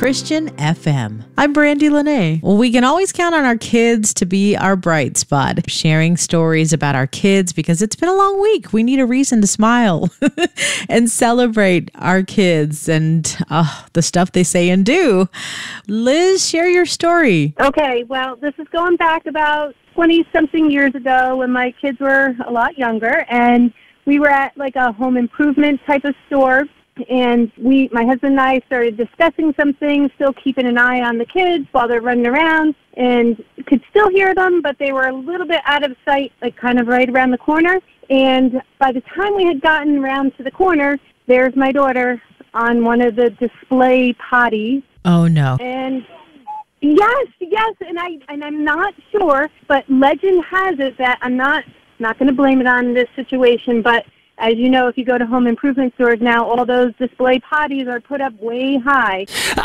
Christian FM. I'm Brandy Lene. Well, we can always count on our kids to be our bright spot, sharing stories about our kids because it's been a long week. We need a reason to smile and celebrate our kids and the stuff they say and do. Liz, share your story. Okay, well, this is going back about 20-something years ago when my kids were a lot younger, and we were at like a home improvement type of store. And my husband and I started discussing some things, still keeping an eye on the kids while they're running around, and could still hear them, but they were a little bit out of sight, like kind of right around the corner. And by the time we had gotten around to the corner, there's my daughter on one of the display potties. Oh, no. And yes, and I'm not sure, but legend has it that I'm not going to blame it on this situation, but as you know, if you go to home improvement stores now, all those display potties are put up way high.